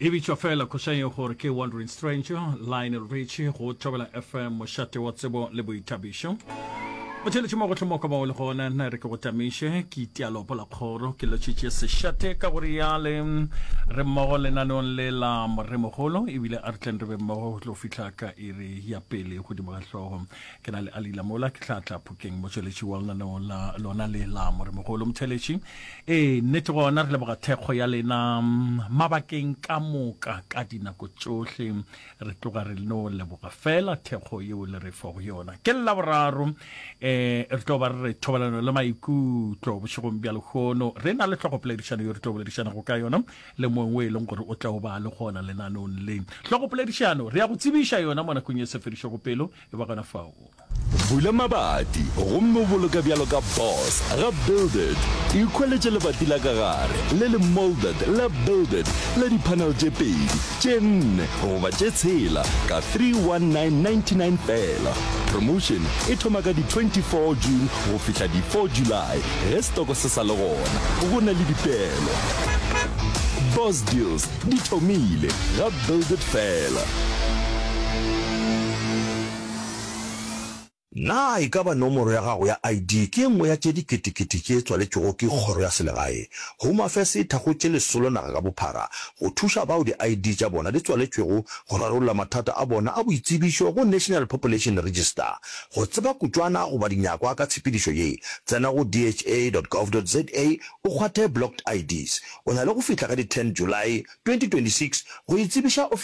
Ibicho fela kushanyo gore ke Wandering Stranger, Lionel Richie, go Tobela FM, Moshate Watsebo, le Boitabisho. Motele tshimo go tlhomoka ba le gona na re ke go tamishe ke tialo pola khoro ke lo tshitse se shate ka gore yale re mo le nanon le la re mogolo e bile artlen re mo lo fitla ka ire ya pele go di ba hlogo ke na le alila mola ke tlatla phukeng mo tshele tshi walna no la lona le la mo re mogolo mthelechi nete gona re le ba thekgo ya lena mabakeng ka moka ka dinako tsohle re tloga re no le boga fela thekgo yo le re fo yona ke la boraro re tloba re thobalano le maikutlo botshegong bja lekgono re na le tlhogopoledišano yo re tloboledišana go ka yona le mongwe e leng gore o tla o ba le gona lenanong le tlhogopoledišano re ya go tsebiša yona mo nakong e se fedišo go pelo e ba gona fao bula mabati gomme boloka bjalo ka boss ga build it ikhweletše lebati la ka gare le le molded le build it le di-panel tše pedi tše nne goba tše tshela ka 31999 fela promotion e thoma ka di-24 June go fihla di-4 July ge stoko se sa le gona go na le dipeelo boss deals di thomile ga build it fela. Na e ka ba nomoro ya gago ya ID ke nngwe ya tše diketekete tše tswaletšego ke kgoro ya selegae Home Affairs e thakgotše lesolo naga ka bophara go thuša bao di-ID tša bona di tswaletšego go rarolla mathata a bona a boitsebišo go National Population Register go tseba kutswana goba dinyakwa ka tshepedišo ye tsena go dha.gov.za o kgwathe blocked IDs o na le go fihla ka di 10 July 2026 go itsebiša